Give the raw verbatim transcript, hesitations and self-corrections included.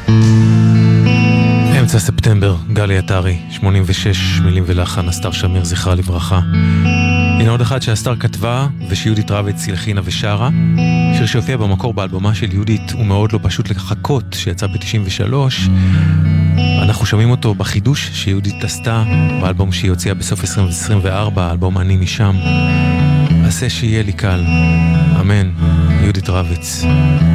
אמצע ספטמבר, גלי עטרי, שמונים ושש, מילים ולחן, אסתר שמיר, זכרה לברכה. הנה עוד אחד שאסתר כתבה ושיהודית רביץ הלחינה ושרה. שיר שהופיע במקור באלבומה של יהודית הוא מאוד לא פשוט לחכות, שיצא ב-תשעים ושלוש. אנחנו שומעים אותו בחידוש שיהודית עשתה באלבום שהיא הוציאה בסוף עשרים עשרים וארבע, האלבום אני משם. עשה שיהיה לי קל, אמן. יהודית רביץ.